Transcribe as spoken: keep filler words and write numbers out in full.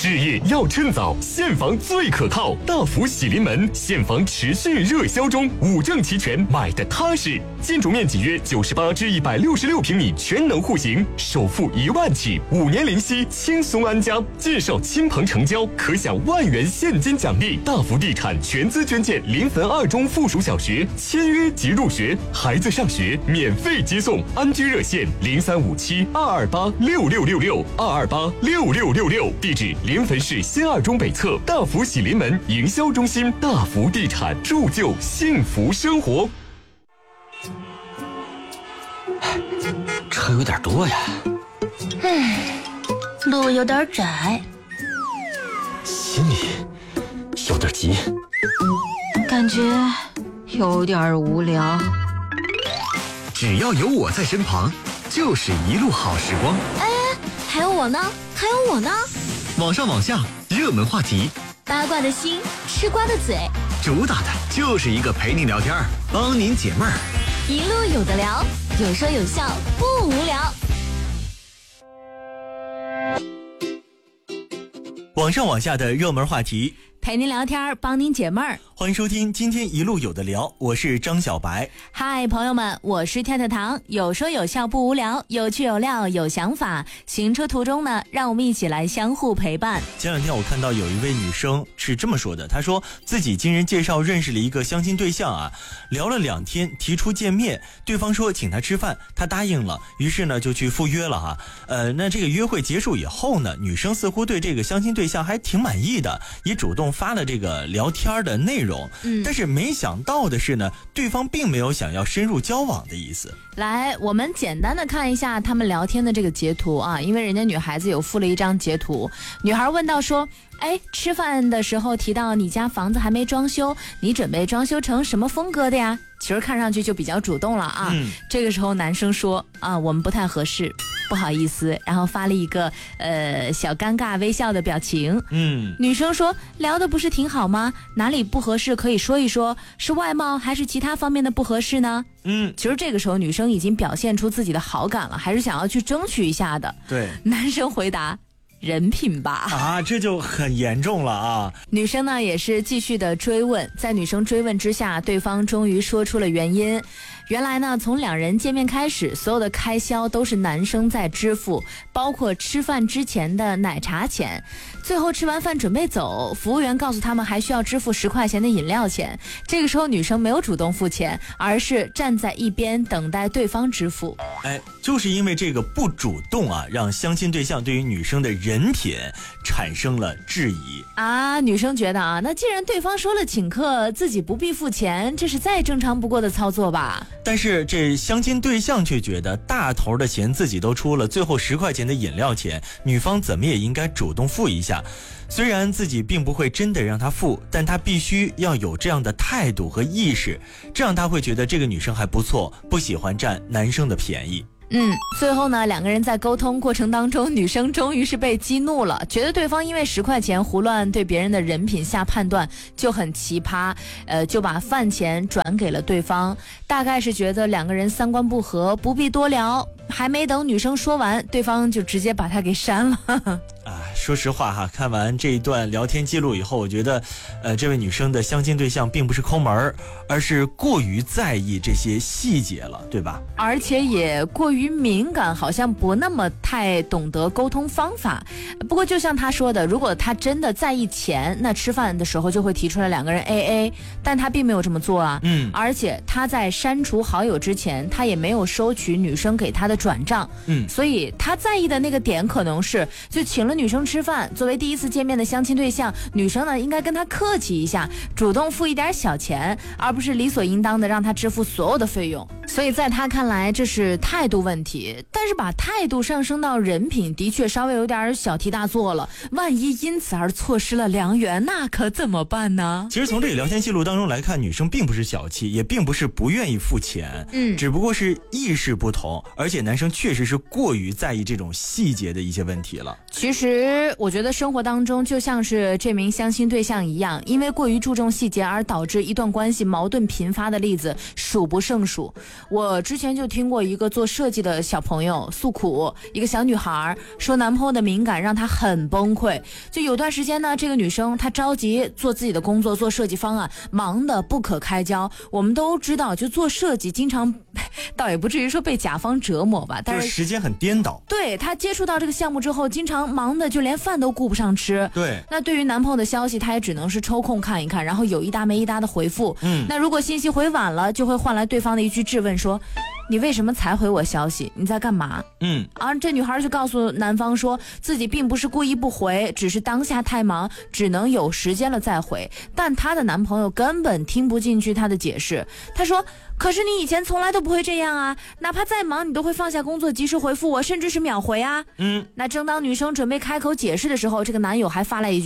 事业要趁早，现房最可靠。大福喜临门，现房持续热销中，五证齐全，买的踏实。建筑面积约九十八至一百六十六平米，全能户型，首付一万起，五年零息，轻松安家。介绍亲朋成交，可享万元现金奖励。大福地产全资捐建临汾二中附属小学，签约即入学，孩子上学免费接送。安居热线零三五七二二八六六六六二二八六六六六，地址临汾市新二中北侧大福喜临门营销中心。大福地产，铸就幸福生活。 车有点多呀， 唉，路有点窄， 心里有点急， 感觉有点无聊。 只要有我在身旁，就是一路好时光。 哎，还有我呢，还有我呢。 网上网下，热门话题， 八卦的心，吃瓜的嘴， 主打的就是一个陪你聊天，帮您解闷儿。 一路有的聊，有说有笑，不无聊。 网上网下的热门话题， 陪您聊天，帮您解闷儿。 欢迎收听今天一路有的聊，我是张小白。 嗨，朋友们，我是跳跳糖，有说有笑不无聊，有趣有料有想法。行车途中呢，让我们一起来相互陪伴。 前两天我看到有一位女生是这么说的，她说自己经人介绍认识了一个相亲对象啊，聊了两天，提出见面，对方说请她吃饭，她答应了，于是呢就去赴约了哈。呃，那这个约会结束以后呢，女生似乎对这个相亲对象还挺满意的，也主动发了这个聊天的内容。嗯，但是没想到的是呢，对方并没有想要深入交往的意思。 来，我们简单的看一下他们聊天的这个截图啊，因为人家女孩子有附了一张截图。女孩问到说，哎，吃饭的时候提到你家房子还没装修，你准备装修成什么风格的呀？其实看上去就比较主动了啊。嗯、这个时候男生说啊，我们不太合适，不好意思，然后发了一个呃小尴尬微笑的表情。嗯，女生说聊的不是挺好吗？哪里不合适可以说一说，是外貌还是其他方面的不合适呢？嗯，其实这个时候女生已经表现出自己的好感了，还是想要去争取一下的。 对， 男生回答，人品吧。 啊，这就很严重了啊。 女生呢也是继续的追问，在女生追问之下，对方终于说出了原因。原来呢，从两人见面开始，所有的开销都是男生在支付，包括吃饭之前的奶茶钱。最后吃完饭准备走，服务员告诉他们还需要支付十块钱的饮料钱。这个时候女生没有主动付钱，而是站在一边等待对方支付。 哎，就是因为这个不主动啊，让相亲对象对于女生的人品产生了质疑啊。女生觉得啊，那既然对方说了请客，自己不必付钱，这是再正常不过的操作吧。 但是这相亲对象却觉得大头的钱自己都出了，最后十块钱的饮料钱，女方怎么也应该主动付一下。虽然自己并不会真的让他付，但他必须要有这样的态度和意识，这样他会觉得这个女生还不错，不喜欢占男生的便宜。 嗯，最后呢，两个人在沟通过程当中，女生终于是被激怒了，觉得对方因为十块钱胡乱对别人的人品下判断就很奇葩，呃，就把饭钱转给了对方，大概是觉得两个人三观不合，不必多聊。还没等女生说完，对方就直接把她给删了。 啊，说实话哈，看完这一段聊天记录以后，我觉得，呃，这位女生的相亲对象并不是抠门，而是过于在意这些细节了，对吧？ 而且也过于敏感，好像不那么太懂得沟通方法。不过就像他说的，如果他真的在意钱，那吃饭的时候就会提出来两个人 A A， 但他并没有这么做啊。嗯，而且他在删除好友之前，他也没有收取女生给他的转账。嗯，所以他在意的那个点可能是，就请了女生吃饭，作为第一次见面的相亲对象，女生呢应该跟他客气一下，主动付一点小钱，而不是理所应当的让他支付所有的费用。所以在他看来，这是态度问题，但是把态度上升到人品，的确稍微有点小题大做了。万一因此而错失了良缘，那可怎么办呢？ 其实从这个聊天记录当中来看，女生并不是小气，也并不是不愿意付钱，嗯，只不过是意识不同，而且男生确实是过于在意这种细节的一些问题了。 其实实我觉得生活当中就像是这名相亲对象一样，因为过于注重细节而导致一段关系矛盾频发的例子数不胜数。我之前就听过一个做设计的小朋友诉苦，一个小女孩说男朋友的敏感让她很崩溃。就有段时间呢，这个女生她着急做自己的工作，做设计方案，忙得不可开交。我们都知道，就做设计经常倒也不至于说被甲方折磨吧，但是时间很颠倒。 对，她接触到这个项目之后，经常忙的就连饭都顾不上吃。 对， 那对于男朋友的消息，她也只能是抽空看一看，然后有一搭没一搭的回复。嗯，那如果信息回晚了，就会换来对方的一句质问说，你为什么才回我消息？你在干嘛？嗯，而这女孩就告诉男方说自己并不是故意不回，只是当下太忙，只能有时间了再回。但她的男朋友根本听不进去她的解释，他说，可是你以前从来都不会这样啊，哪怕再忙你都会放下工作及时回复我，甚至是秒回啊。嗯，那正当女生准备开口解释的时候，这个男友还发来一句